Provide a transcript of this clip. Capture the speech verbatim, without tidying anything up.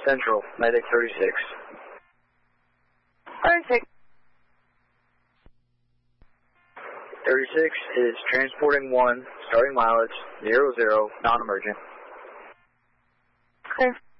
Central, Medic thirty-six. thirty-six. thirty-six is transporting one, starting mileage, zero zero, non-emergent. Clear.